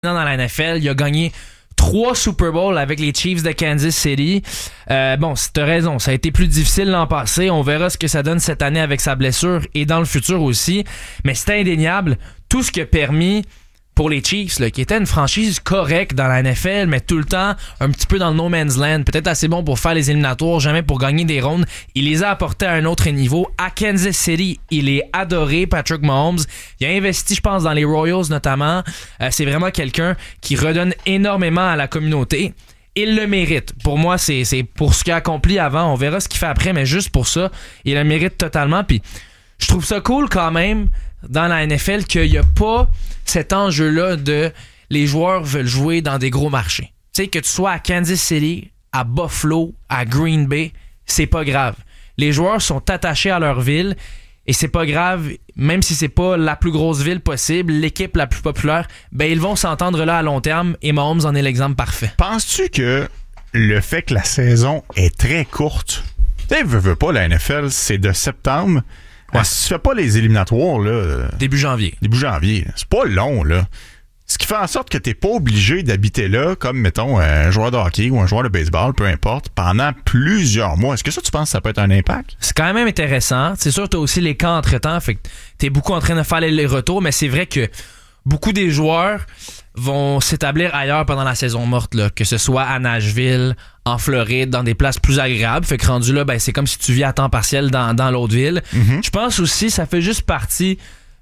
dans la NFL. Il a gagné 3 Super Bowls avec les Chiefs de Kansas City. Bon, t'as raison, ça a été plus difficile l'an passé. On verra ce que ça donne cette année avec sa blessure et dans le futur aussi. Mais c'est indéniable. Tout ce qui a permis pour les Chiefs, là, qui était une franchise correcte dans la NFL, mais tout le temps un petit peu dans le no man's land, peut-être assez bon pour faire les éliminatoires, jamais pour gagner des rondes. Il les a apportés à un autre niveau. À Kansas City, il est adoré, Patrick Mahomes. Il a investi, je pense, dans les Royals notamment. C'est vraiment quelqu'un qui redonne énormément à la communauté. Il le mérite. Pour moi, c'est pour ce qu'il a accompli avant. On verra ce qu'il fait après, mais juste pour ça, il le mérite totalement. Puis je trouve ça cool quand même dans la NFL qu'il n'y a pas cet enjeu-là de les joueurs veulent jouer dans des gros marchés. Tu sais, que tu sois à Kansas City, à Buffalo, à Green Bay, c'est pas grave. Les joueurs sont attachés à leur ville et c'est pas grave, même si c'est pas la plus grosse ville possible, l'équipe la plus populaire, ben ils vont s'entendre là à long terme et Mahomes en est l'exemple parfait. Penses-tu que le fait que la saison est très courte, tu sais, veux pas, la NFL, c'est de septembre. Ouais. Si tu fais pas les éliminatoires, là. Début janvier. C'est pas long, là. Ce qui fait en sorte que t'es pas obligé d'habiter là, comme, mettons, un joueur de hockey ou un joueur de baseball, peu importe, pendant plusieurs mois. Est-ce que ça, tu penses que ça peut être un impact? C'est quand même intéressant. C'est sûr, t'as aussi les camps entre-temps, fait que t'es beaucoup en train de faire les retours, mais c'est vrai que beaucoup des joueurs vont s'établir ailleurs pendant la saison morte, là, que ce soit à Nashville, en Floride, dans des places plus agréables. Fait que rendu là, ben, c'est comme si tu vis à temps partiel dans l'autre ville. Mm-hmm. Je pense aussi ça fait juste partie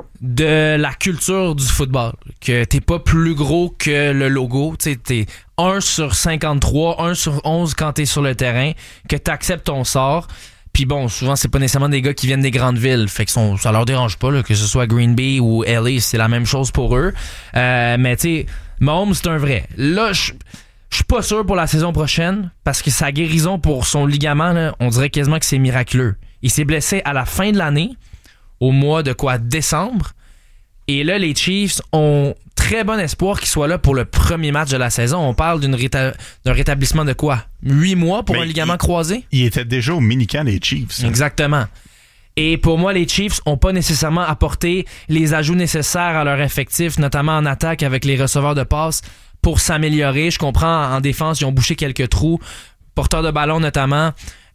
de la culture du football. Que t'es pas plus gros que le logo. T'sais, t'es 1 sur 53, 1 sur 11 quand t'es sur le terrain, que t'acceptes ton sort. Puis bon, souvent, c'est pas nécessairement des gars qui viennent des grandes villes. Fait que ça leur dérange pas, là, que ce soit Green Bay ou LA, c'est la même chose pour eux. Mais tu sais, Mahomes, c'est un vrai. Là, je suis pas sûr pour la saison prochaine parce que sa guérison pour son ligament, là, on dirait quasiment que c'est miraculeux. Il s'est blessé à la fin de l'année, au mois de décembre. Et là, les Chiefs ont très bon espoir qu'il soit là pour le premier match de la saison. On parle d'un rétablissement de 8 mois pour un ligament croisé? Il était déjà au mini-camp des Chiefs. Exactement. Et pour moi, les Chiefs n'ont pas nécessairement apporté les ajouts nécessaires à leur effectif, notamment en attaque avec les receveurs de passe, pour s'améliorer. Je comprends, en défense, ils ont bouché quelques trous. Porteur de ballon notamment,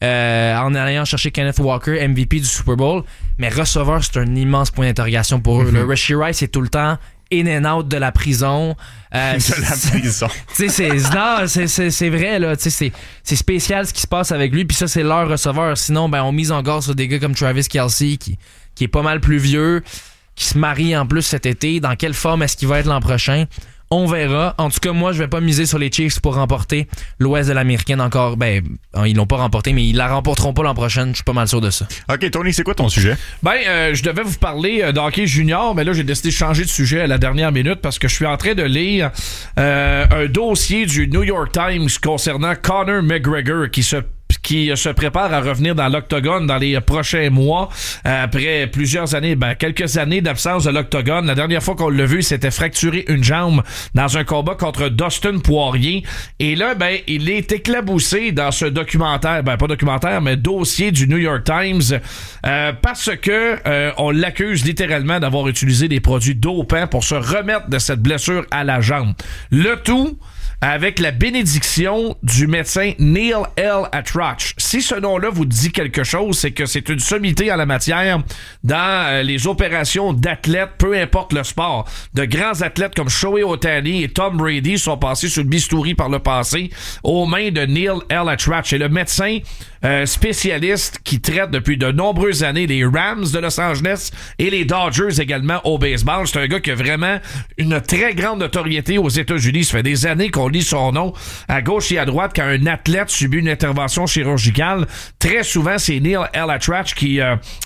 en allant chercher Kenneth Walker, MVP du Super Bowl. Mais receveur, c'est un immense point d'interrogation pour eux. Le Rashee Rice est tout le temps in and out de la prison. De la prison. C'est vrai, là. C'est spécial ce qui se passe avec lui. Puis ça, c'est leur receveur. Sinon, ben, on mise en garde sur des gars comme Travis Kelce, qui est pas mal plus vieux, qui se marie en plus cet été. Dans quelle forme est-ce qu'il va être l'an prochain? On verra. En tout cas, moi, je vais pas miser sur les Chiefs pour remporter l'Ouest de l'Américaine encore. Ben, ils l'ont pas remporté, mais ils la remporteront pas l'an prochain. Je suis pas mal sûr de ça. OK, Tony, c'est quoi ton sujet? Je devais vous parler d'hockey junior, mais là, j'ai décidé de changer de sujet à la dernière minute parce que je suis en train de lire un dossier du New York Times concernant Conor McGregor qui se prépare à revenir dans l'octogone dans les prochains mois après plusieurs années, quelques années d'absence de l'octogone. La dernière fois qu'on l'a vu, il s'était fracturé une jambe dans un combat contre Dustin Poirier. Et là, il est éclaboussé dans ce documentaire, pas documentaire, mais dossier du New York Times parce que on l'accuse littéralement d'avoir utilisé des produits dopants pour se remettre de cette blessure à la jambe. Le tout avec la bénédiction du médecin Neil L. Atrach. Si ce nom-là vous dit quelque chose, c'est que c'est une sommité en la matière dans les opérations d'athlètes, peu importe le sport. De grands athlètes comme Shohei Ohtani et Tom Brady sont passés sur le bistouri par le passé aux mains de Neil L. Atrach. Et le médecin spécialiste qui traite depuis de nombreuses années les Rams de Los Angeles et les Dodgers également au baseball. C'est un gars qui a vraiment une très grande notoriété aux États-Unis. Ça fait des années qu'on lit son nom à gauche et à droite quand un athlète subit une intervention chirurgicale. Très souvent, c'est Neil L. Atrach qui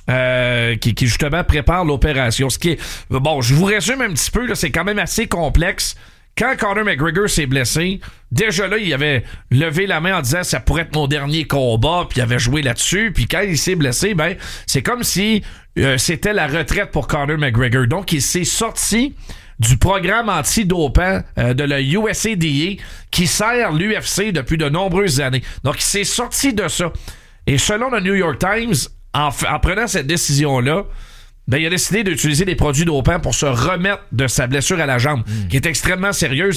justement prépare l'opération. Ce qui est je vous résume un petit peu, là, c'est quand même assez complexe. Quand Conor McGregor s'est blessé, déjà là, il avait levé la main en disant ça pourrait être mon dernier combat, puis il avait joué là-dessus. Puis quand il s'est blessé, c'est comme si c'était la retraite pour Conor McGregor. Donc, il s'est sorti du programme anti-dopant de la USADA qui sert l'UFC depuis de nombreuses années. Donc, il s'est sorti de ça. Et selon le New York Times, en prenant cette décision-là, il a décidé d'utiliser des produits dopants pour se remettre de sa blessure à la jambe, qui est extrêmement sérieuse.